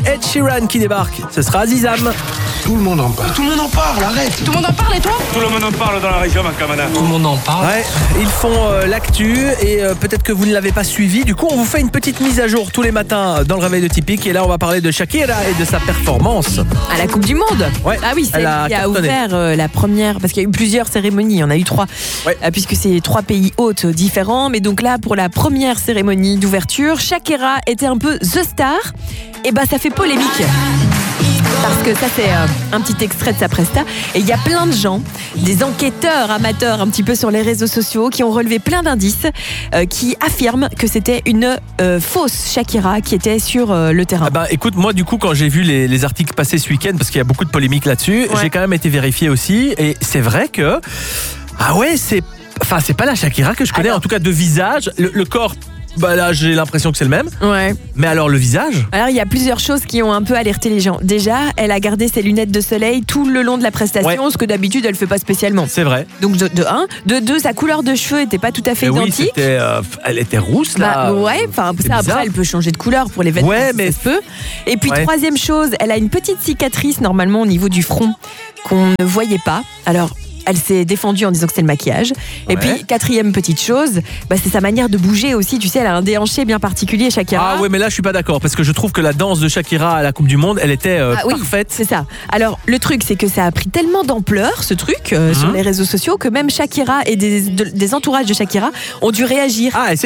Ed Sheeran qui débarque. Ce sera Azizam. Tout le monde en parle. Tout le monde en parle, arrête. Tout le monde en parle et toi ? Tout le monde en parle dans la région, ma camana. Tout le monde en parle. Ouais, ils font l'actu et peut-être que vous ne l'avez pas suivi. Du coup, on vous fait une petite mise à jour tous les matins dans le réveil de Typique. Et là, on va parler de Shakira et de sa performance. À la Coupe du Monde. Ouais, Ah oui, c'est elle elle a qui a cartonné. ouvert la première, parce qu'il y a eu plusieurs cérémonies, il y en a eu 3, Ouais. puisque c'est 3 pays hôtes différents. Mais donc là, pour la première cérémonie d'ouverture, Shakira était un peu the star. Et bah ça fait polémique. Parce que ça c'est un petit extrait de sa presta. Et il y a plein de gens, des enquêteurs amateurs un petit peu sur les réseaux sociaux, qui ont relevé plein d'indices qui affirment que c'était une fausse Shakira qui était sur le terrain. Ah bah, écoute, moi du coup quand j'ai vu les articles passer ce week-end, parce qu'il y a beaucoup de polémiques là-dessus, j'ai quand même été vérifié aussi. Et c'est vrai que... Ah ouais, c'est pas la Shakira que je connais, en tout cas de visage. Le corps, bah là j'ai l'impression que c'est le même. Ouais. Mais alors le visage? Alors il y a plusieurs choses qui ont un peu alerté les gens. Déjà, elle a gardé ses lunettes de soleil tout le long de la prestation, ce que d'habitude elle fait pas spécialement. C'est vrai. Donc de un, de deux, sa couleur de cheveux était pas tout à fait Et oui, identique. elle était rousse là. Bah, ouais, enfin C'est ça bizarre. après elle peut changer de couleur pour les vêtements, Ouais, si mais ça se peut. Et puis Ouais. troisième chose, elle a une petite cicatrice normalement au niveau du front qu'on ne voyait pas. Alors elle s'est défendue en disant que c'est le maquillage. Et Ouais. puis quatrième petite chose, bah, c'est sa manière de bouger aussi. Tu sais, elle a un déhanché bien particulier, Shakira. Ah ouais, mais là je suis pas d'accord parce que je trouve que la danse de Shakira à la Coupe du Monde, elle était Oui, parfaite. c'est ça. Alors, le truc, c'est que ça a pris tellement d'ampleur, ce truc, sur les réseaux sociaux, que même Shakira et des entourages de Shakira ont dû réagir. Ah, et